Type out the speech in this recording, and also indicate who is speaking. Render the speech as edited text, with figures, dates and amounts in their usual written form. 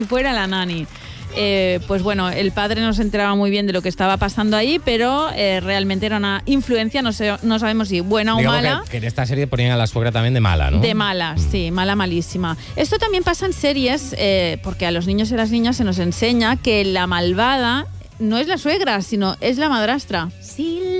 Speaker 1: fuera la nani. Pues bueno, el padre no se enteraba muy bien de lo que estaba pasando ahí, pero realmente era una influencia, no sabemos si buena o mala.
Speaker 2: Que en esta serie ponían a la suegra también de mala, ¿no?
Speaker 1: De mala, sí, mala, malísima. Esto también pasa en series, porque a los niños y a las niñas se nos enseña que la malvada no es la suegra, sino es la madrastra.
Speaker 3: Si